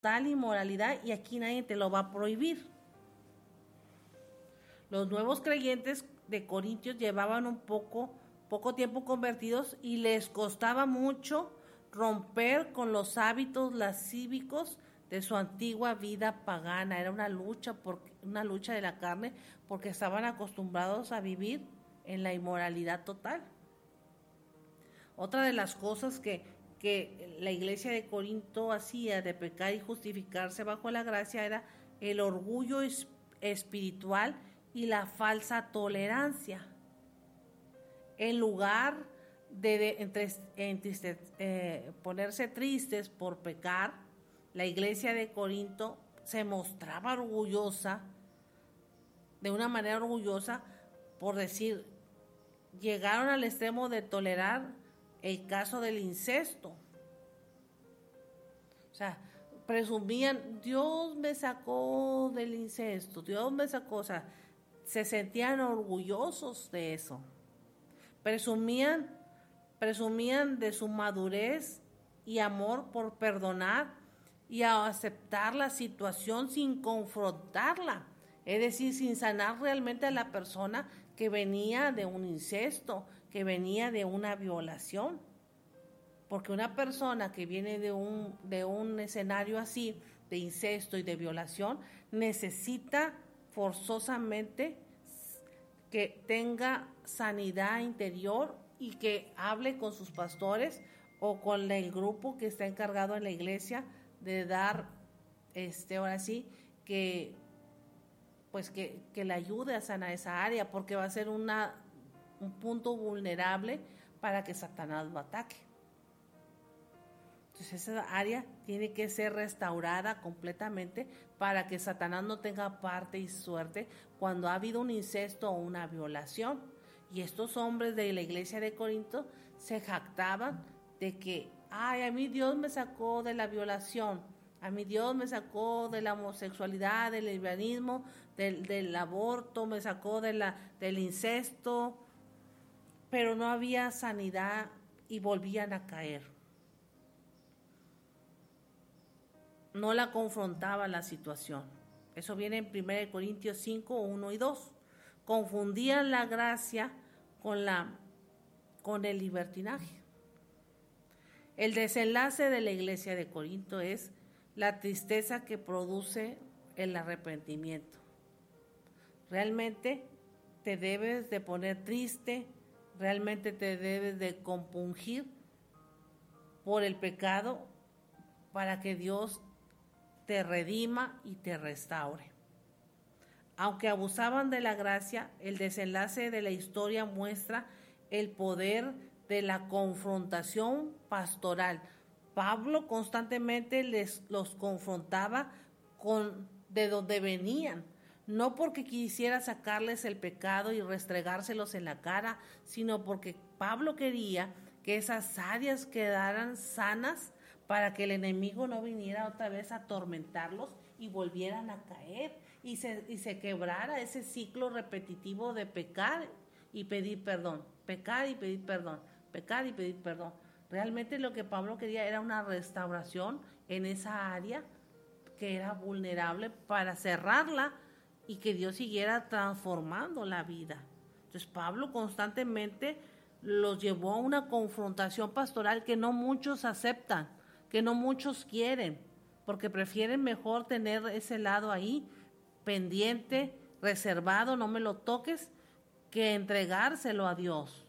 tal inmoralidad y aquí nadie te lo va a prohibir. Los nuevos creyentes de Corintios llevaban poco tiempo convertidos y les costaba mucho romper con los hábitos lascívicos de su antigua vida pagana. Era una lucha de la carne porque estaban acostumbrados a vivir en la inmoralidad total. Otra de las cosas que la iglesia de Corinto hacía de pecar y justificarse bajo la gracia era el orgullo espiritual y la falsa tolerancia. En lugar de ponerse tristes por pecar, la iglesia de Corinto se mostraba orgullosa, de una manera orgullosa, por decir, llegaron al extremo de tolerar el caso del incesto. O sea, presumían, Dios me sacó del incesto, Dios me sacó, o sea, se sentían orgullosos de eso. Presumían de su madurez y amor por perdonar y aceptar la situación sin confrontarla, es decir, sin sanar realmente a la persona que venía de un incesto, que venía de una violación. Porque una persona que viene de un escenario así, de incesto y de violación, necesita forzosamente que tenga sanidad interior y que hable con sus pastores o con el grupo que está encargado en la iglesia de dar, ahora sí, que le ayude a sanar esa área, porque va a ser un punto vulnerable para que Satanás lo ataque. Entonces esa área tiene que ser restaurada completamente para que Satanás no tenga parte y suerte cuando ha habido un incesto o una violación. Y estos hombres de la iglesia de Corinto se jactaban de que, a mí Dios me sacó de la violación, a mí Dios me sacó de la homosexualidad, del lesbianismo, del aborto, me sacó del incesto, pero no había sanidad y volvían a caer. No la confrontaba la situación. Eso viene en 1 Corintios 5, 1 y 2. Confundían la gracia con el libertinaje. El desenlace de la iglesia de Corinto es la tristeza que produce el arrepentimiento. Realmente te debes de poner triste, realmente te debes de compungir por el pecado para que Dios te redima y te restaure. Aunque abusaban de la gracia, el desenlace de la historia muestra el poder de la confrontación pastoral. Pablo constantemente los confrontaba de donde venían, no porque quisiera sacarles el pecado y restregárselos en la cara, sino porque Pablo quería que esas áreas quedaran sanas para que el enemigo no viniera otra vez a atormentarlos y volvieran a caer y se quebrara ese ciclo repetitivo de pecar y pedir perdón, pecar y pedir perdón, pecar y pedir perdón. Realmente lo que Pablo quería era una restauración en esa área que era vulnerable para cerrarla y que Dios siguiera transformando la vida. Entonces Pablo constantemente los llevó a una confrontación pastoral que no muchos aceptan, que no muchos quieren, porque prefieren mejor tener ese lado ahí, pendiente, reservado, no me lo toques, que entregárselo a Dios.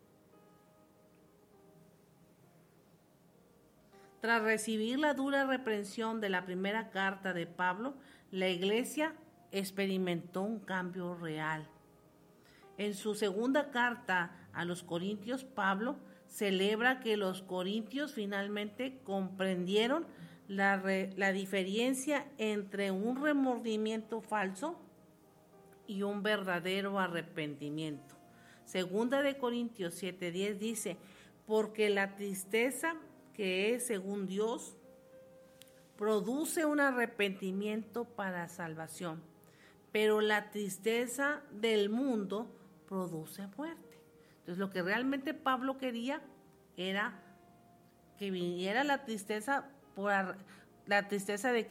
Tras recibir la dura reprensión de la primera carta de Pablo, la iglesia experimentó un cambio real. En su segunda carta a los Corintios, Pablo celebra que los corintios finalmente comprendieron la diferencia entre un remordimiento falso y un verdadero arrepentimiento. Segunda de Corintios 7:10 dice, porque la tristeza que es según Dios produce un arrepentimiento para salvación, pero la tristeza del mundo produce muerte. Entonces lo que realmente Pablo quería era que viniera la tristeza la tristeza de